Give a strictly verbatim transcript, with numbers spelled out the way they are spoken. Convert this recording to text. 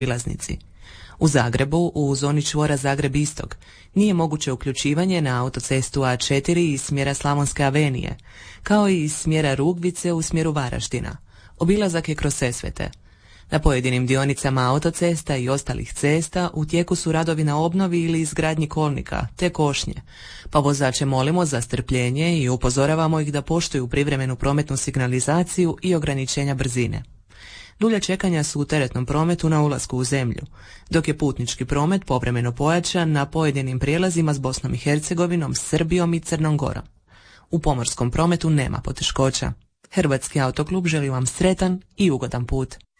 obilaznici. U Zagrebu, u zoni čvora Zagreb-Istok, nije moguće uključivanje na autocestu A četiri iz smjera Slavonske avenije, kao i iz smjera Rugvice u smjeru Varaždina. Obilazak je kroz Sesvete. Na pojedinim dionicama autocesta i ostalih cesta u tijeku su radovi na obnovi ili izgradnji kolnika, te košnje, pa vozače molimo za strpljenje i upozoravamo ih da poštuju privremenu prometnu signalizaciju i ograničenja brzine. Dulja čekanja su u teretnom prometu na ulasku u zemlju, dok je putnički promet povremeno pojačan na pojedinim prijelazima s Bosnom i Hercegovinom, Srbijom i Crnom Gorom. U pomorskom prometu nema poteškoća. Hrvatski autoklub želi vam sretan i ugodan put.